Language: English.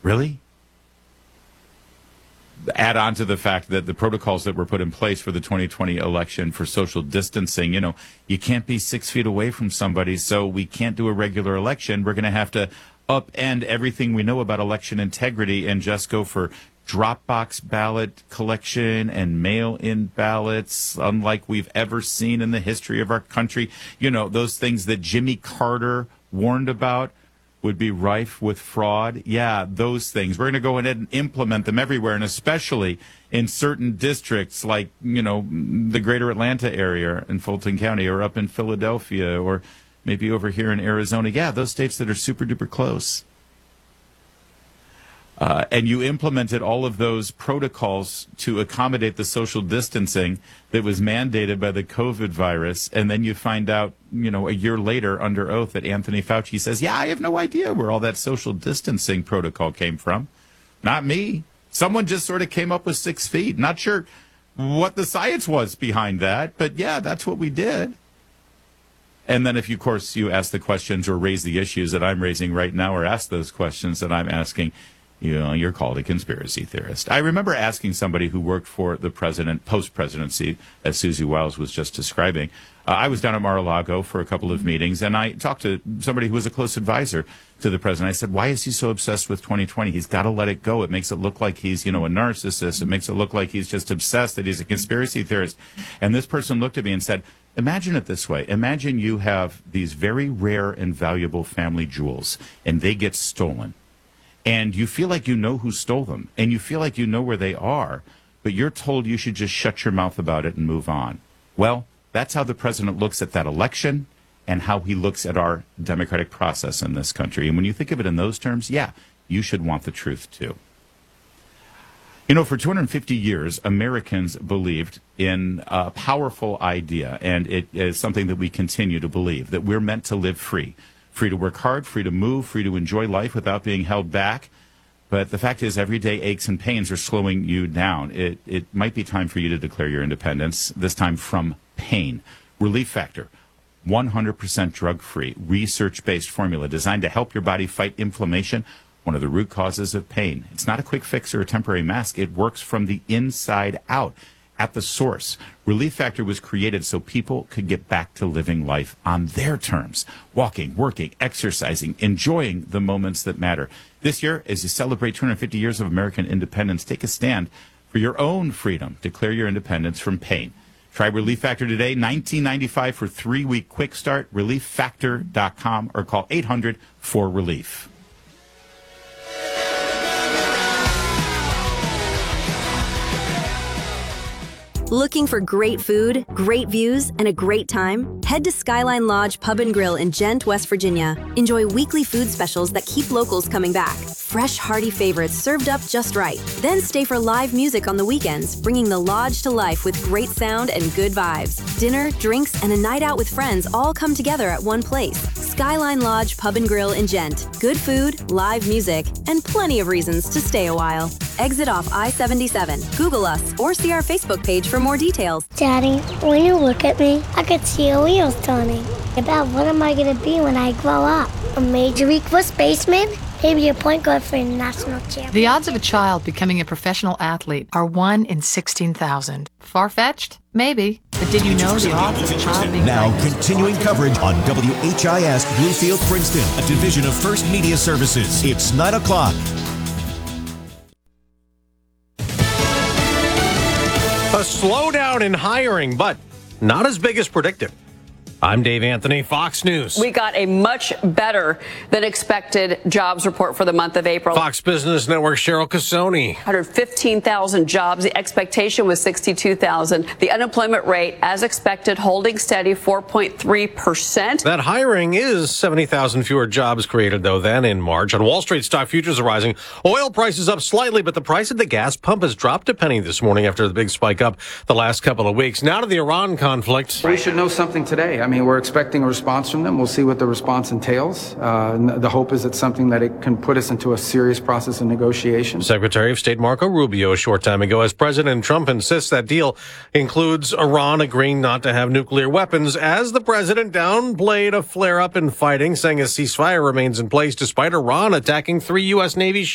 Really? Add on to the fact that the protocols that were put in place for the 2020 election for social distancing, you can't be 6 feet away from somebody, so we can't do a regular election. We're going to have to upend everything we know about election integrity and just go for Dropbox ballot collection and mail-in ballots, unlike we've ever seen in the history of our country. Those things that Jimmy Carter warned about would be rife with fraud. Yeah, those things. We're going to go ahead and implement them everywhere, and especially in certain districts like, the greater Atlanta area in Fulton County, or up in Philadelphia, or maybe over here in Arizona. Yeah, those states that are super duper close. And you implemented all of those protocols to accommodate the social distancing that was mandated by the COVID virus. And then you find out, a year later under oath that Anthony Fauci says, yeah, I have no idea where all that social distancing protocol came from. Not me. Someone just sort of came up with 6 feet. Not sure what the science was behind that, but yeah, that's what we did. And then if of course, you ask the questions or raise the issues that I'm raising right now, or ask those questions that I'm asking, you're called a conspiracy theorist. I remember asking somebody who worked for the president, post-presidency, as Susie Wiles was just describing. I was down at Mar-a-Lago for a couple of meetings, and I talked to somebody who was a close advisor to the president. I said, why is he so obsessed with 2020? He's got to let it go. It makes it look like he's, a narcissist. It makes it look like he's just obsessed, that he's a conspiracy theorist. And this person looked at me and said, imagine it this way. Imagine you have these very rare and valuable family jewels, and they get stolen. And you feel like you know who stole them, and you feel like you know where they are, but you're told you should just shut your mouth about it and move on. Well, that's how the president looks at that election and how he looks at our democratic process in this country. And when you think of it in those terms, yeah, you should want the truth too. For 250 years, Americans believed in a powerful idea, and it is something that we continue to believe, that we're meant to live free. Free to work hard, free to move, free to enjoy life without being held back. But the fact is, everyday aches and pains are slowing you down. It might be time for you to declare your independence, this time from pain. Relief Factor, 100% drug-free, research-based formula designed to help your body fight inflammation, one of the root causes of pain. It's not a quick fix or a temporary mask. It works from the inside out. At the source, Relief Factor was created so people could get back to living life on their terms, walking, working, exercising, enjoying the moments that matter. This year, as you celebrate 250 years of American independence, take a stand for your own freedom. Declare your independence from pain. Try Relief Factor today, $19.95 for 3-week quick start, relieffactor.com, or call 800-4RELIEF. Looking for great food, great views, and a great time? Head to Skyline Lodge Pub and Grill in Gent, West Virginia. Enjoy weekly food specials that keep locals coming back. Fresh, hearty favorites served up just right. Then stay for live music on the weekends, bringing the lodge to life with great sound and good vibes. Dinner, drinks, and a night out with friends all come together at one place. Skyline Lodge Pub and Grill in Gent. Good food, live music, and plenty of reasons to stay a while. Exit off I-77. Google us or see our Facebook page for more details. Daddy, when you look at me, I could see your wheels turning. About what am I going to be when I grow up? A Major League First baseman? Maybe a point guard for a national champion. The odds of a child becoming a professional athlete are 1 in 16,000. Far-fetched? Maybe. But did you know the odds of a child being Now, continuing coverage on WHIS Bluefield, Princeton, a division of First Media Services. It's 9 o'clock. A slowdown in hiring, but not as big as predicted. I'm Dave Anthony, Fox News. We got a much better than expected jobs report for the month of April. Fox Business Network Cheryl Casoni. 115,000 jobs. The expectation was 62,000. The unemployment rate, as expected, holding steady, 4.3%. That hiring is 70,000 fewer jobs created, though, than in March. On Wall Street, stock futures are rising. Oil prices up slightly, but the price at the gas pump has dropped a penny this morning after the big spike up the last couple of weeks. Now to the Iran conflict. We should know something today. I mean, we're expecting a response from them. We'll see what the response entails. The hope is it's something that it can put us into a serious process of negotiation. Secretary of State Marco Rubio a short time ago, as President Trump insists that deal includes Iran agreeing not to have nuclear weapons, as the president downplayed a flare-up in fighting, saying a ceasefire remains in place despite Iran attacking 3 U.S. Navy ships.